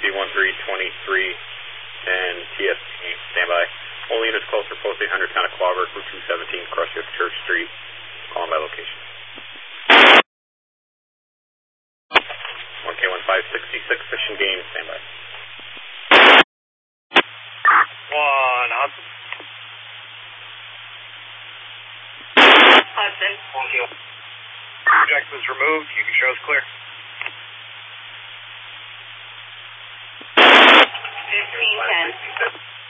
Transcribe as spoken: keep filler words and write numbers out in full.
C one three twenty-three and T S P, standby. All units close for post eight hundred, town of Quaver, Route two seventeen, Crossroads Church Street. Calling by location. one K one five sixty-six, Fish and Game, standby. One Hudson. Hudson. One K. Project was removed. You can show us clear. fifteen ten.